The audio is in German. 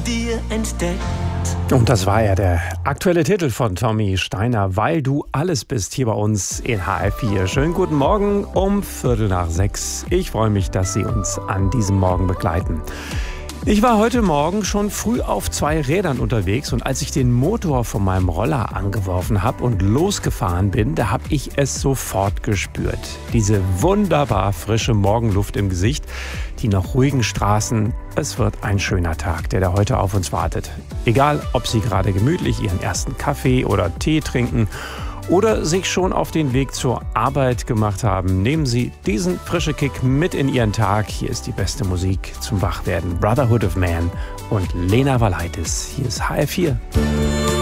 dir entdeckt. Und das war ja der aktuelle Titel von Tommy Steiner, Weil du alles bist, hier bei uns in HR4. Schönen guten Morgen um 5:45. Ich freue mich, dass Sie uns an diesem Morgen begleiten. Ich war heute Morgen schon früh auf 2 Rädern unterwegs und als ich den Motor von meinem Roller angeworfen habe und losgefahren bin, da habe ich es sofort gespürt. Diese wunderbar frische Morgenluft im Gesicht, die noch ruhigen Straßen. Es wird ein schöner Tag, der da heute auf uns wartet. Egal, ob Sie gerade gemütlich Ihren ersten Kaffee oder Tee trinken oder sich schon auf den Weg zur Arbeit gemacht haben, nehmen Sie diesen frischen Kick mit in Ihren Tag. Hier ist die beste Musik zum Wachwerden. Brotherhood of Man und Lena Valaitis. Hier ist HR4.